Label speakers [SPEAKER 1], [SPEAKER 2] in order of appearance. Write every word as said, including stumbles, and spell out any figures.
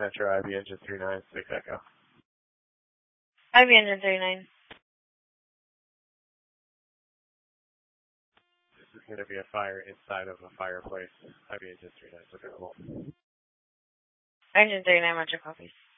[SPEAKER 1] Metro, I B engine three nine six Echo.
[SPEAKER 2] I B engine three nine.
[SPEAKER 1] This is going to be a fire inside of a fireplace. I B engine three nine is available.
[SPEAKER 2] Engine three nine, Metro copies.